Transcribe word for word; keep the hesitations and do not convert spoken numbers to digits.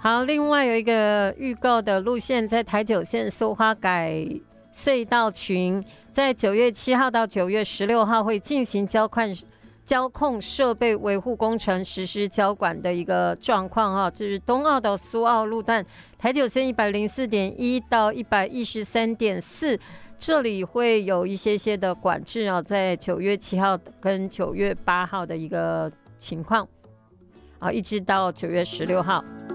好，另外有一个预告的路线，在台九线苏花改隧道群，在九月七号到九月十六号会进行交换交控设备维护工程实施交管的一个状况哈，这是东澳到苏澳路段台九线一百零四点一到一百一十三点四，这里会有一些些的管制啊，在九月七号跟九月八号的一个情况啊，一直到九月十六号。